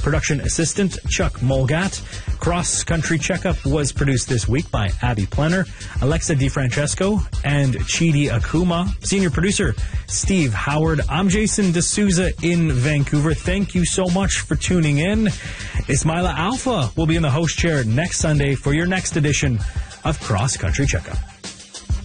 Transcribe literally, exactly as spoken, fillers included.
Production assistant, Chuck Molgat. Cross Country Checkup was produced this week by Abby Plenner, Alexa DiFrancesco, and Chidi Akuma. Senior producer, Steve Howard. I'm Jason D'Souza in Vancouver. Thank you so much for tuning in. Ismaila Alpha will be in the host chair next Sunday for your next edition of Cross Country Checkup.